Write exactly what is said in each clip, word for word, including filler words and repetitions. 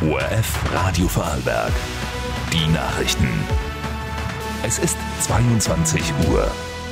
O R F Radio Vorarlberg. Die Nachrichten. Es ist zweiundzwanzig Uhr.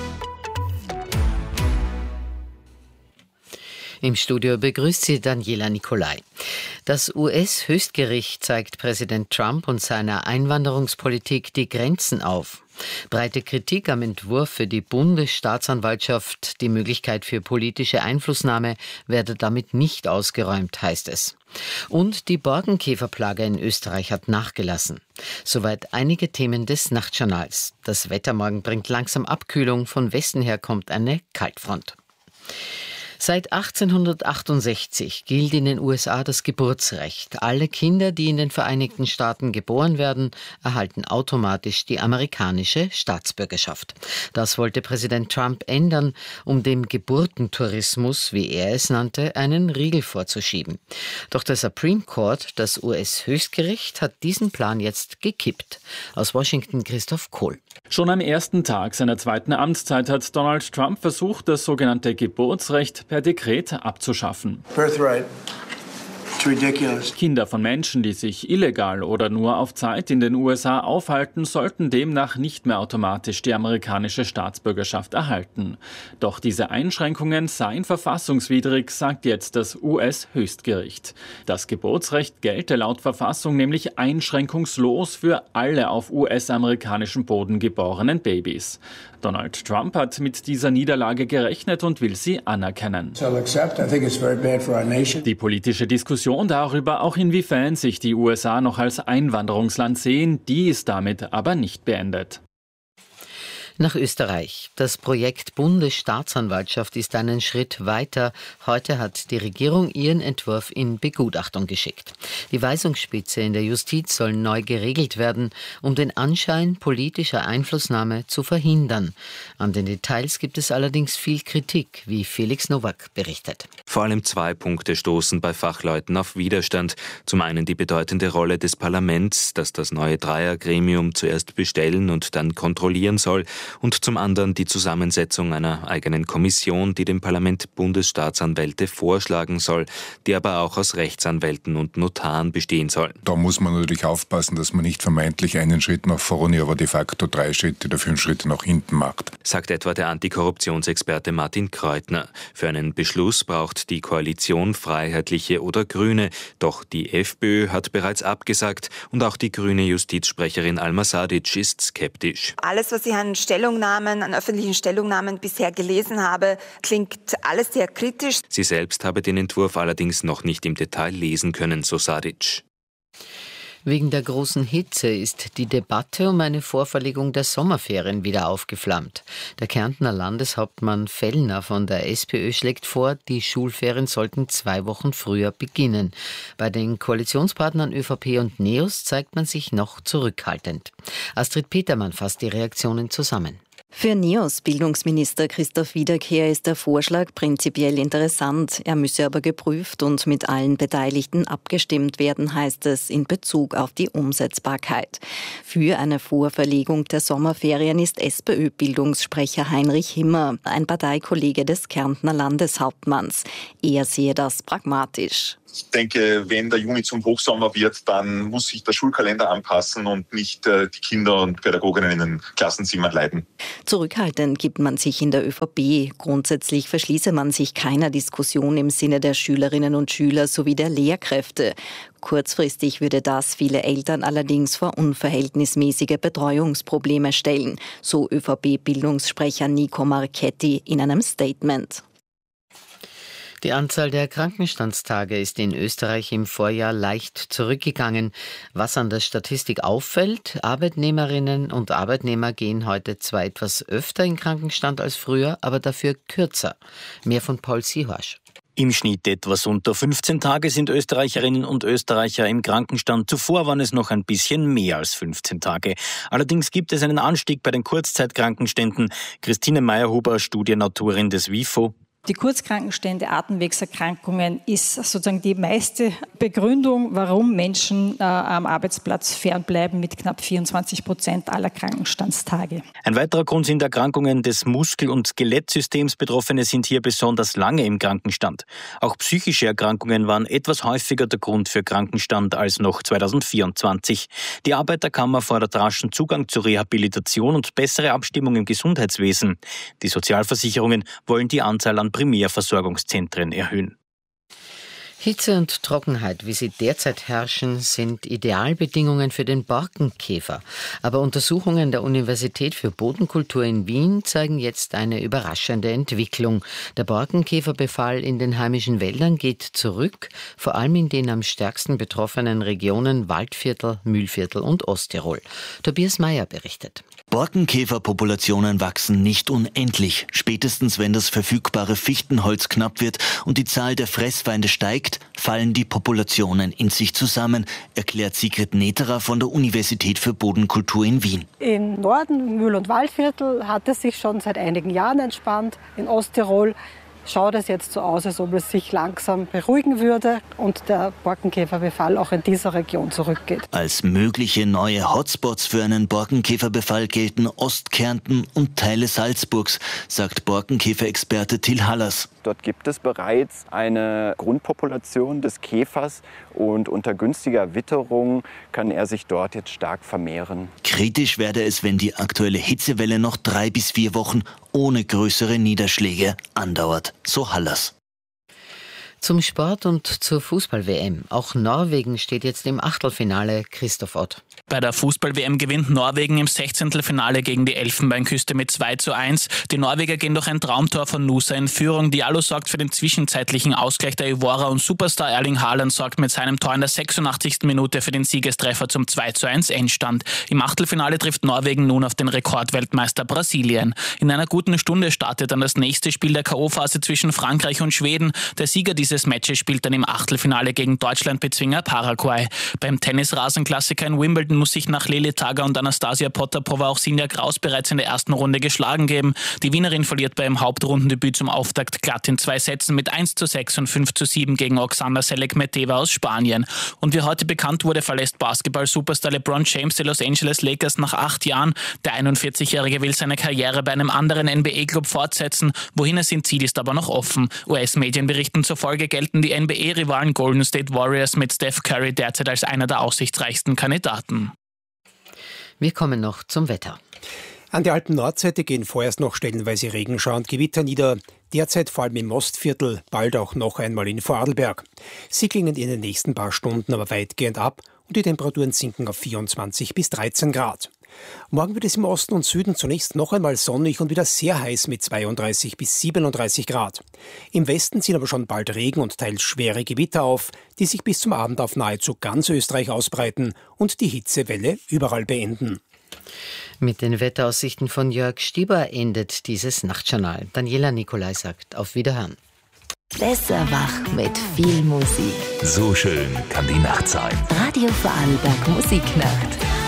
Im Studio begrüßt sie Daniela Nicolai. Das U S-Höchstgericht zeigt Präsident Trump und seiner Einwanderungspolitik die Grenzen auf. Breite Kritik am Entwurf für die Bundesstaatsanwaltschaft, die Möglichkeit für politische Einflussnahme werde damit nicht ausgeräumt, heißt es. Und die Borkenkäferplage in Österreich hat nachgelassen. Soweit einige Themen des Nachtjournals. Das Wetter morgen bringt langsam Abkühlung, von Westen her kommt eine Kaltfront. Seit achtzehnhundertachtundsechzig gilt in den U S A das Geburtsrecht. Alle Kinder, die in den Vereinigten Staaten geboren werden, erhalten automatisch die amerikanische Staatsbürgerschaft. Das wollte Präsident Trump ändern, um dem Geburtentourismus, wie er es nannte, einen Riegel vorzuschieben. Doch der Supreme Court, das U S-Höchstgericht, hat diesen Plan jetzt gekippt. Aus Washington Christoph Kohl. Schon am ersten Tag seiner zweiten Amtszeit hat Donald Trump versucht, das sogenannte Geburtsrecht per Dekret abzuschaffen. Birthright. It's ridiculous. Kinder von Menschen, die sich illegal oder nur auf Zeit in den U S A aufhalten, sollten demnach nicht mehr automatisch die amerikanische Staatsbürgerschaft erhalten. Doch diese Einschränkungen seien verfassungswidrig, sagt jetzt das U S-Höchstgericht. Das Geburtsrecht gelte laut Verfassung nämlich einschränkungslos für alle auf U S-amerikanischem Boden geborenen Babys. Donald Trump hat mit dieser Niederlage gerechnet und will sie anerkennen. Die politische Diskussion darüber, auch inwiefern sich die U S A noch als Einwanderungsland sehen, die ist damit aber nicht beendet. Nach Österreich. Das Projekt Bundesstaatsanwaltschaft ist einen Schritt weiter. Heute hat die Regierung ihren Entwurf in Begutachtung geschickt. Die Weisungsspitze in der Justiz soll neu geregelt werden, um den Anschein politischer Einflussnahme zu verhindern. An den Details gibt es allerdings viel Kritik, wie Felix Nowak berichtet. Vor allem zwei Punkte stoßen bei Fachleuten auf Widerstand. Zum einen die bedeutende Rolle des Parlaments, das das neue Dreiergremium zuerst bestellen und dann kontrollieren soll, und zum anderen die Zusammensetzung einer eigenen Kommission, die dem Parlament Bundesstaatsanwälte vorschlagen soll, die aber auch aus Rechtsanwälten und Notaren bestehen soll. Da muss man natürlich aufpassen, dass man nicht vermeintlich einen Schritt nach vorne, aber de facto drei Schritte oder fünf Schritte nach hinten macht. Sagt etwa der Antikorruptionsexperte Martin Kreutner. Für einen Beschluss braucht die Koalition Freiheitliche oder Grüne. Doch die FPÖ hat bereits abgesagt und auch die grüne Justizsprecherin Alma Sadic ist skeptisch. Alles, was Sie an Stellungnahmen, an öffentlichen Stellungnahmen bisher gelesen habe, klingt alles sehr kritisch. Sie selbst habe den Entwurf allerdings noch nicht im Detail lesen können, so Sadic. Wegen der großen Hitze ist die Debatte um eine Vorverlegung der Sommerferien wieder aufgeflammt. Der Kärntner Landeshauptmann Fellner von der SPÖ schlägt vor, die Schulferien sollten zwei Wochen früher beginnen. Bei den Koalitionspartnern ÖVP und NEOS zeigt man sich noch zurückhaltend. Astrid Petermann fasst die Reaktionen zusammen. Für NEOS-Bildungsminister Christoph Wiederkehr ist der Vorschlag prinzipiell interessant. Er müsse aber geprüft und mit allen Beteiligten abgestimmt werden, heißt es in Bezug auf die Umsetzbarkeit. Für eine Vorverlegung der Sommerferien ist SPÖ-Bildungssprecher Heinrich Himmer, ein Parteikollege des Kärntner Landeshauptmanns. Er sehe das pragmatisch. Ich denke, wenn der Juni zum Hochsommer wird, dann muss sich der Schulkalender anpassen und nicht äh, die Kinder und Pädagoginnen in den Klassenzimmern leiden. Zurückhaltend gibt man sich in der ÖVP. Grundsätzlich verschließe man sich keiner Diskussion im Sinne der Schülerinnen und Schüler sowie der Lehrkräfte. Kurzfristig würde das viele Eltern allerdings vor unverhältnismäßige Betreuungsprobleme stellen, so ÖVP-Bildungssprecher Nico Marchetti in einem Statement. Die Anzahl der Krankenstandstage ist in Österreich im Vorjahr leicht zurückgegangen. Was an der Statistik auffällt, Arbeitnehmerinnen und Arbeitnehmer gehen heute zwar etwas öfter in Krankenstand als früher, aber dafür kürzer. Mehr von Paul Sihorsch. Im Schnitt etwas unter fünfzehn Tage sind Österreicherinnen und Österreicher im Krankenstand. Zuvor waren es noch ein bisschen mehr als fünfzehn Tage. Allerdings gibt es einen Anstieg bei den Kurzzeitkrankenständen. Christine Meyerhuber, Studienautorin des WIFO. Die Kurzkrankenstände, Atemwegserkrankungen ist sozusagen die meiste Begründung, warum Menschen äh, am Arbeitsplatz fernbleiben, mit knapp vierundzwanzig Prozent aller Krankenstandstage. Ein weiterer Grund sind Erkrankungen des Muskel- und Skelettsystems. Betroffene sind hier besonders lange im Krankenstand. Auch psychische Erkrankungen waren etwas häufiger der Grund für Krankenstand als noch zweitausendvierundzwanzig. Die Arbeiterkammer fordert raschen Zugang zur Rehabilitation und bessere Abstimmung im Gesundheitswesen. Die Sozialversicherungen wollen die Anzahl an Primärversorgungszentren erhöhen. Hitze und Trockenheit, wie sie derzeit herrschen, sind Idealbedingungen für den Borkenkäfer. Aber Untersuchungen der Universität für Bodenkultur in Wien zeigen jetzt eine überraschende Entwicklung. Der Borkenkäferbefall in den heimischen Wäldern geht zurück, vor allem in den am stärksten betroffenen Regionen Waldviertel, Mühlviertel und Osttirol. Tobias Meyer berichtet. Borkenkäferpopulationen wachsen nicht unendlich. Spätestens wenn das verfügbare Fichtenholz knapp wird und die Zahl der Fressfeinde steigt, fallen die Populationen in sich zusammen, erklärt Sigrid Neterer von der Universität für Bodenkultur in Wien. Im Norden, Mühl- und Waldviertel, hat es sich schon seit einigen Jahren entspannt. In Osttirol schaut es jetzt so aus, als ob es sich langsam beruhigen würde und der Borkenkäferbefall auch in dieser Region zurückgeht. Als mögliche neue Hotspots für einen Borkenkäferbefall gelten Ostkärnten und Teile Salzburgs, sagt Borkenkäferexperte Till Hallers. Dort gibt es bereits eine Grundpopulation des Käfers und unter günstiger Witterung kann er sich dort jetzt stark vermehren. Kritisch werde es, wenn die aktuelle Hitzewelle noch drei bis vier Wochen ohne größere Niederschläge andauert, so Hallers. Zum Sport und zur Fußball-W M. Auch Norwegen steht jetzt im Achtelfinale. Christoph Ott. Bei der Fußball-W M gewinnt Norwegen im Sechzehntelfinale gegen die Elfenbeinküste mit zwei zu eins. Die Norweger gehen durch ein Traumtor von Nusa in Führung. Diallo sorgt für den zwischenzeitlichen Ausgleich der Ivora und Superstar Erling Haaland sorgt mit seinem Tor in der sechsundachtzigsten Minute für den Siegestreffer zum zwei zu eins Endstand. Im Achtelfinale trifft Norwegen nun auf den Rekordweltmeister Brasilien. In einer guten Stunde startet dann das nächste Spiel der K O-Phase zwischen Frankreich und Schweden. Der Sieger dieses Matches spielt dann im Achtelfinale gegen Deutschland-Bezwinger Paraguay. Beim Tennisrasenklassiker in Wimbledon muss sich nach Lili Tager und Anastasia Potapova auch Sinja Kraus bereits in der ersten Runde geschlagen geben. Die Wienerin verliert bei ihrem Hauptrundendebüt zum Auftakt glatt in zwei Sätzen mit eins zu sechs und fünf zu sieben gegen Oksana Selek-Meteva aus Spanien. Und wie heute bekannt wurde, verlässt Basketball-Superstar LeBron James die Los Angeles Lakers nach acht Jahren. Der einundvierzigjährige will seine Karriere bei einem anderen N B A-Club fortsetzen. Wohin er sein Ziel ist aber noch offen. U S-Medienberichten zufolge gelten die N B A-Rivalen Golden State Warriors mit Steph Curry derzeit als einer der aussichtsreichsten Kandidaten. Wir kommen noch zum Wetter. An der Alpen-Nordseite gehen vorerst noch stellenweise Regenschauer und Gewitter nieder. Derzeit vor allem im Ostviertel, bald auch noch einmal in Vorarlberg. Sie klingen in den nächsten paar Stunden aber weitgehend ab und die Temperaturen sinken auf vierundzwanzig bis dreizehn Grad. Morgen wird es im Osten und Süden zunächst noch einmal sonnig und wieder sehr heiß mit zweiunddreißig bis siebenunddreißig Grad. Im Westen ziehen aber schon bald Regen und teils schwere Gewitter auf, die sich bis zum Abend auf nahezu ganz Österreich ausbreiten und die Hitzewelle überall beenden. Mit den Wetteraussichten von Jörg Stieber endet dieses Nachtjournal. Daniela Nicolai sagt auf Wiederhören. Besser wach mit viel Musik. So schön kann die Nacht sein. Radio Vorarlberg Musiknacht.